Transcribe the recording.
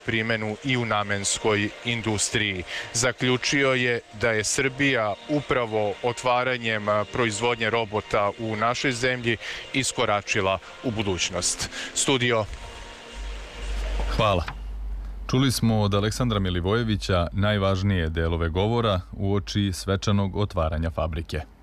primjenu i u namenskoj industriji. Zaključio je da je Srbija upravo otvaranjem proizvodnje robota u našoj zemlji iskoračila u budućnost. Studio. Hvala. Čuli smo od Aleksandra Milivojevića najvažnije delove govora uoči svečanog otvaranja fabrike.